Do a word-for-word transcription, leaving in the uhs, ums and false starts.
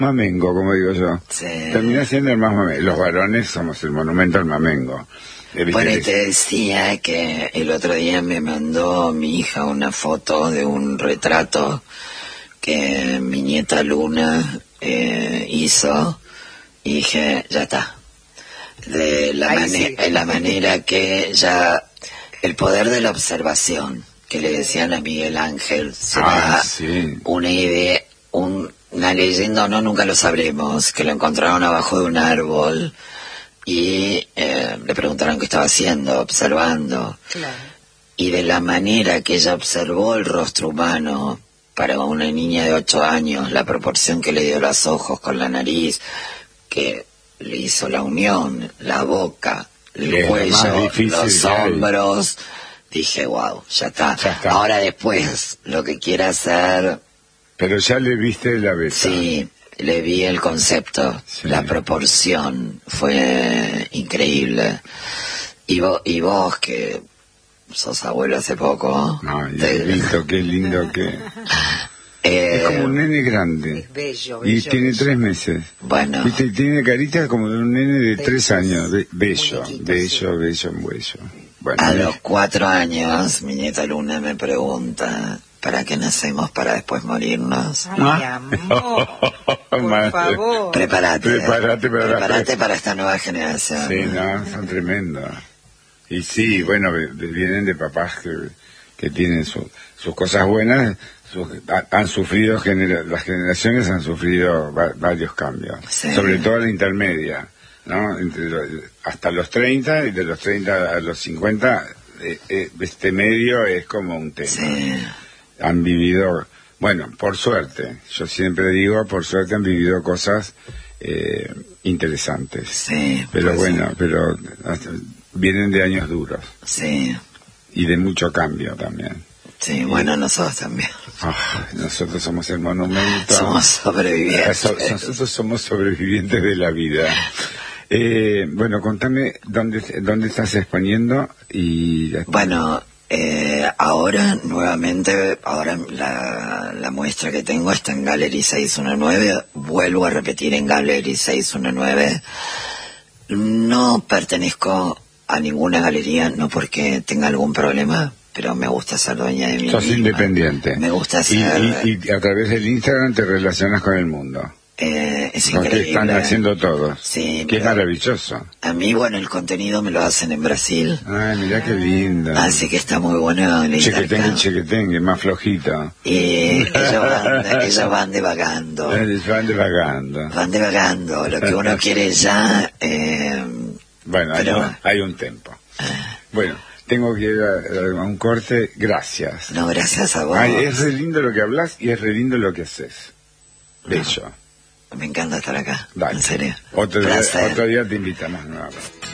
mamengo, como digo yo. Sí. Termina siendo el más mamengo. Los varones somos el monumento al mamengo. Bueno, y te decía que el otro día me mandó mi hija una foto de un retrato que mi nieta Luna eh, hizo, y dije, ya está. De la, mane- sí. la manera que ya el poder de la observación, que le decían a Miguel Ángel, será ah, sí. una idea, un, una leyenda o no, nunca lo sabremos, que lo encontraron abajo de un árbol y eh, le preguntaron qué estaba haciendo, observando. Claro. Y de la manera que ella observó el rostro humano para una niña de ocho años, la proporción que le dio los ojos con la nariz, que le hizo la unión, la boca, el es cuello, los hombros, dije, wow, ya está. ya está. Ahora después, lo que quiera hacer... Pero ya le viste la beta. Sí, le vi el concepto, sí. La proporción, fue increíble. Y vos, y vos que sos abuelo hace poco... No, y te... he visto qué lindo que... Eh, es como un nene grande. Es bello, bello. Y tiene bello. tres meses. Bueno. ¿Viste? Y tiene carita como de un nene de Bello. tres años. Be- bello, Muñequito, bello, sí. bello, bello. Bueno, A eh, los cuatro años, mi nieta Luna me pregunta, ¿para qué nacemos para después morirnos? Ay, mi amor, por Madre. favor. Prepárate. Prepárate para la- Prepárate para esta nueva generación. sí, no, son tremendos. Y sí, bueno, de- de- vienen de papás que, que tienen su- sus cosas buenas. Sus, ha- han sufrido, genera- las generaciones han sufrido va- varios cambios. Sí. Sobre todo la intermedia, ¿no? Entre lo- hasta los treinta y de los treinta a los cincuenta, eh, eh, este medio es como un tema. Sí. Han vivido, bueno, por suerte, yo siempre digo, por suerte han vivido cosas eh, interesantes. Sí. Pero pues, bueno, pero hasta- vienen de años duros Sí, y de mucho cambio también. sí, bueno, nosotros también. Ah, nosotros somos el monumento. Somos sobrevivientes. So- nosotros somos sobrevivientes de la vida. Eh, bueno, contame dónde, dónde estás exponiendo y... Bueno, eh, ahora nuevamente, ahora la, la muestra que tengo está en Gallery seiscientos diecinueve, vuelvo a repetir en Gallery seiscientos diecinueve. No pertenezco a ninguna galería, no porque tenga algún problema, pero me gusta ser dueña de mi Sos misma. independiente. Me gusta Y, ser... y- y a través del Instagram te relacionas con el mundo. eh, es Lo que increíble. están haciendo todos. Sí, Qué pero- maravilloso. A mí, bueno, el contenido me lo hacen en Brasil, Ay, mirá qué lindo. así que está muy bueno el Chequetengue, intercambio. chequetengue, más flojito. Y ellos van, ellos van divagando, Eh, Van divagando. van divagando, lo que uno quiere ya, eh, Bueno, hay, pero- un, hay un tiempo. Bueno, tengo que ir a, a un corte. Gracias. no, gracias a vos. Ay, es re lindo lo que hablas y es re lindo lo que haces. Bello. Me encanta estar acá, Dale. en serio. Otro día, Placer. otro día te invitamos nuevamente.